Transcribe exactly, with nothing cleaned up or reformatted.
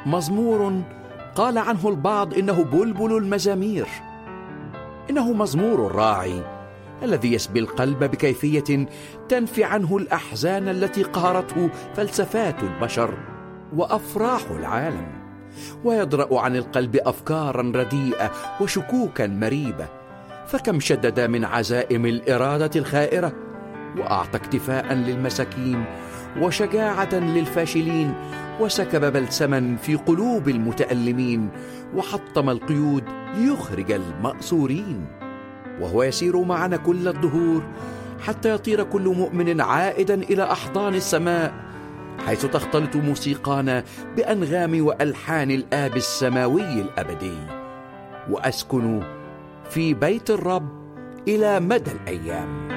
مزمور قال عنه البعض إنه بلبل المزامير، إنه مزمور الراعي الذي يسبي القلب بكيفية تنفي عنه الأحزان التي قهرته فلسفات البشر وأفراح العالم، ويدرأ عن القلب أفكارا رديئة وشكوكا مريبة. فكم شدد من عزائم الإرادة الخائرة، وأعطى اكتفاء للمساكين وشجاعة للفاشلين، وسكب بلسما في قلوب المتألمين، وحطم القيود ليخرج المأسورين. وهو يسير معنا كل الدهور حتى يطير كل مؤمن عائدا إلى أحضان السماء، حيث تختلط موسيقانا بأنغام وألحان الآب السماوي الأبدي. وأسكن في بيت الرب إلى مدى الأيام.